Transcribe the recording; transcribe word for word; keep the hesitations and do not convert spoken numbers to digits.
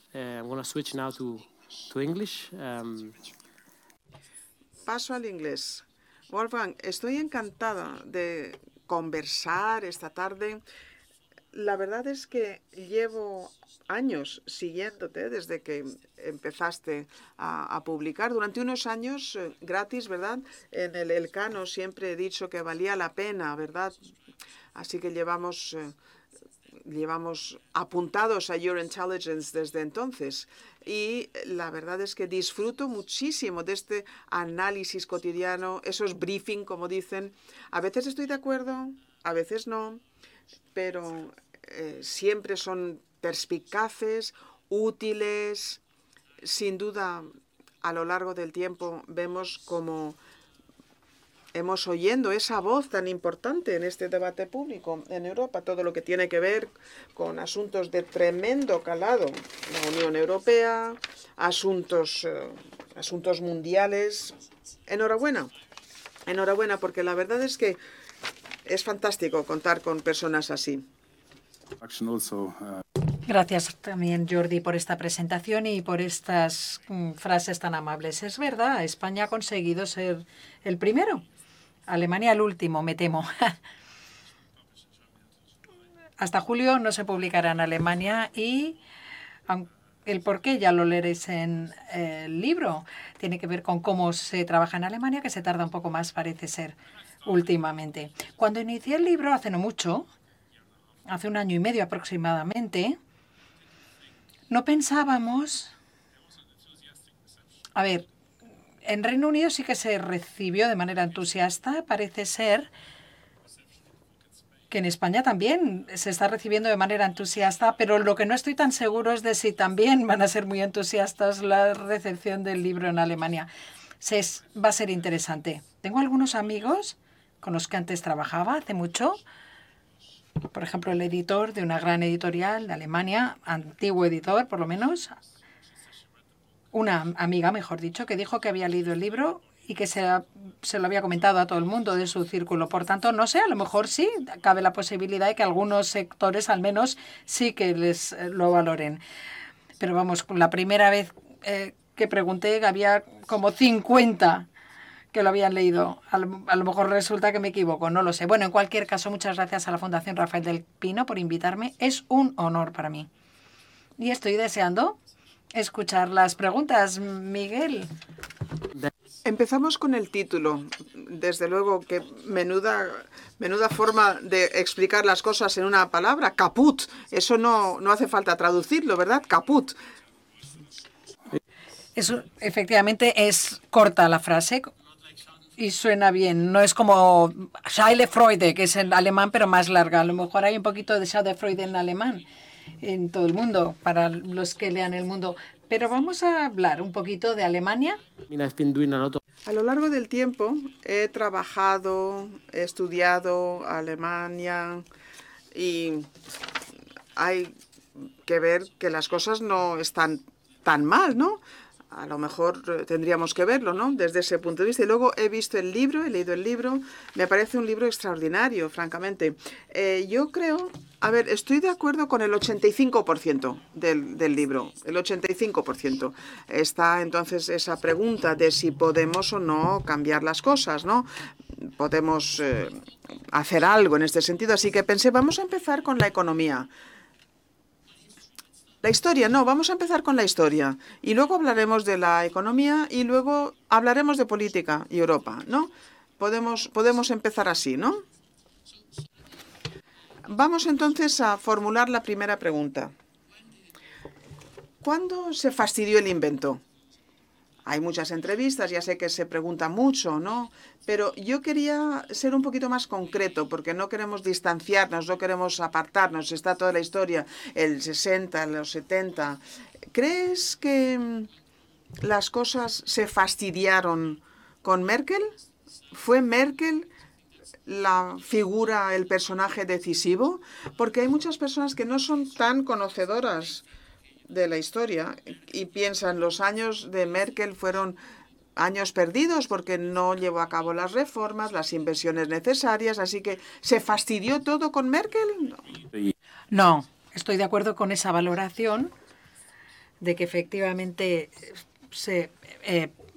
Uh, I'm going to switch now to, to English. Um... Paso al inglés. Wolfgang, estoy encantada de conversar esta tarde. La verdad es que llevo años siguiéndote desde que empezaste a, a publicar. Durante unos años eh, gratis, ¿verdad? En el Elcano siempre he dicho que valía la pena, ¿verdad? Así que llevamos, eh, llevamos apuntados a Your Intelligence desde entonces. Y la verdad es que disfruto muchísimo de este análisis cotidiano, esos briefing, como dicen. A veces estoy de acuerdo, a veces no, pero eh, siempre son perspicaces, útiles. Sin duda, a lo largo del tiempo vemos como hemos oyendo esa voz tan importante en este debate público en Europa, todo lo que tiene que ver con asuntos de tremendo calado, la Unión Europea, asuntos, eh, asuntos mundiales. Enhorabuena, enhorabuena, porque la verdad es que es fantástico contar con personas así. Gracias también, Jordi, por esta presentación y por estas mm, frases tan amables. Es verdad, España ha conseguido ser el primero. Alemania el último, me temo. Hasta julio no se publicará en Alemania y el por qué ya lo leeréis en el libro. Tiene que ver con cómo se trabaja en Alemania, que se tarda un poco más, parece ser, últimamente. Cuando inicié el libro, hace no mucho, hace un año y medio aproximadamente, no pensábamos... A ver, en Reino Unido sí que se recibió de manera entusiasta. Parece ser que en España también se está recibiendo de manera entusiasta, pero lo que no estoy tan seguro es de si también van a ser muy entusiastas la recepción del libro en Alemania. Se, va a ser interesante. Tengo algunos amigos con los que antes trabajaba hace mucho. Por ejemplo, el editor de una gran editorial de Alemania, antiguo editor por lo menos, una amiga, mejor dicho, que dijo que había leído el libro y que se, se lo había comentado a todo el mundo de su círculo. Por tanto, no sé, a lo mejor sí, cabe la posibilidad de que algunos sectores al menos sí que les eh, lo valoren. Pero vamos, la primera vez eh, que pregunté había como cincuenta que lo habían leído. A lo, a lo mejor resulta que me equivoco, no lo sé. Bueno, en cualquier caso, muchas gracias a la Fundación Rafael del Pino por invitarme. Es un honor para mí. Y estoy deseando escuchar las preguntas, Miguel. Empezamos con el título. Desde luego que menuda, menuda forma de explicar las cosas en una palabra. Caput. Eso no, no hace falta traducirlo, ¿verdad? Caput. Eso efectivamente es corta la frase y suena bien. No es como Schadenfreude, que es en alemán, pero más larga. A lo mejor hay un poquito de Schadenfreude en alemán en todo el mundo, para los que lean El Mundo. Pero vamos a hablar un poquito de Alemania. A lo largo del tiempo he trabajado, he estudiado Alemania y hay que ver que las cosas no están tan mal, ¿no? A lo mejor tendríamos que verlo, ¿no? Desde ese punto de vista. Y luego he visto el libro, he leído el libro. Me parece un libro extraordinario, francamente. Eh, yo creo, a ver, estoy de acuerdo con el ochenta y cinco por ciento del, del libro. El ochenta y cinco por ciento. Está entonces esa pregunta de si podemos o no cambiar las cosas, ¿no? Podemos eh, hacer algo en este sentido. Así que pensé, vamos a empezar con la economía. La historia, no, vamos a empezar con la historia y luego hablaremos de la economía y luego hablaremos de política y Europa, ¿no? Podemos, podemos empezar así, ¿no? Vamos entonces a formular la primera pregunta. ¿Cuándo se fastidió el invento? Hay muchas entrevistas, ya sé que se pregunta mucho, ¿no? Pero yo quería ser un poquito más concreto, porque no queremos distanciarnos, no queremos apartarnos. Está toda la historia, el sesenta, los setenta. ¿Crees que las cosas se fastidiaron con Merkel? ¿Fue Merkel la figura, el personaje decisivo? Porque hay muchas personas que no son tan conocedoras de la historia y piensan los años de Merkel fueron años perdidos porque no llevó a cabo las reformas, las inversiones necesarias, así que ¿se fastidió todo con Merkel? No, no estoy de acuerdo con esa valoración. de que efectivamente se, eh,